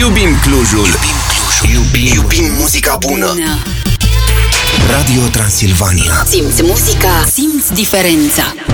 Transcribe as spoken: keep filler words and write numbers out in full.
Iubim Clujul. Iubim Clujul. Iubim, iubim muzica bună. bună. Radio Transilvania. Simți muzica, simți diferența.